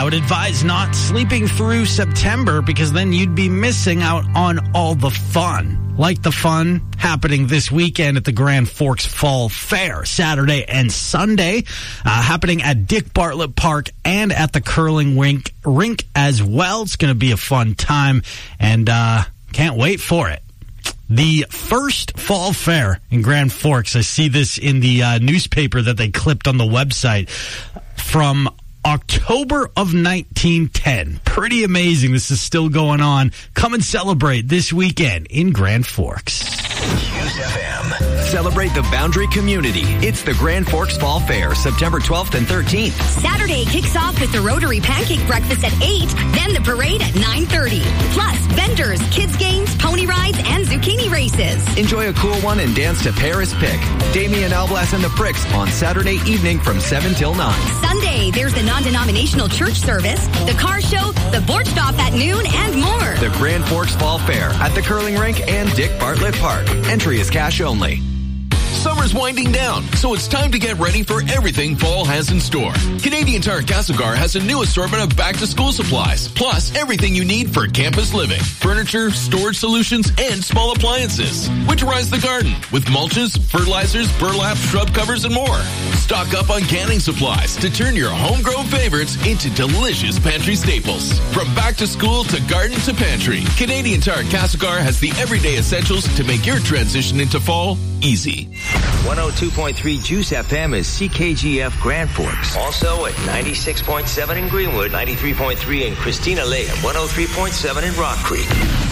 would advise not sleeping through September because then you'd be missing out on all the fun. Like the fun happening this weekend at the Grand Forks Fall Fair, Saturday and Sunday, happening at Dick Bartlett Park and at the curling rink as well. It's going to be a fun time, and can't wait for it. The first fall fair in Grand Forks, I see this in the newspaper that they clipped on the website, from October of 1910. Pretty amazing. This is still going on. Come and celebrate this weekend in Grand Forks. Hughes FM. Celebrate the Boundary community. It's the Grand Forks Fall Fair, September 12th and 13th. Saturday kicks off with the Rotary Pancake Breakfast at 8, then the parade at 9:30. Plus, vendors, kids games, pony rides, and zucchini races. Enjoy a cool one and dance to Paris Pick. Damian Alblas and the Pricks on Saturday evening from 7 till 9. Sunday, there's the non-denominational church service, the car show, the Borched Off at noon, and more. The Grand Forks Fall Fair at the curling rink and Dick Bartlett Park. Entry is cash only. Summer's winding down, so it's time to get ready for everything fall has in store. Canadian Tire Castlegar has a new assortment of back-to-school supplies, plus everything you need for campus living, furniture, storage solutions, and small appliances. Winterize the garden with mulches, fertilizers, burlap, shrub covers, and more. Stock up on canning supplies to turn your homegrown favorites into delicious pantry staples. From back-to-school to garden to pantry, Canadian Tire Castlegar has the everyday essentials to make your transition into fall easy. 102.3 Juice FM is CKGF Grand Forks. Also at 96.7 in Greenwood, 93.3 in Christina Lake, and 103.7 in Rock Creek.